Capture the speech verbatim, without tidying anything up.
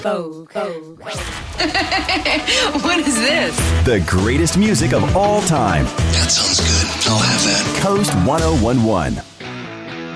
Vogue. Vogue. What is this? The greatest music of all time. That sounds good. I'll have that. Coast ten eleven.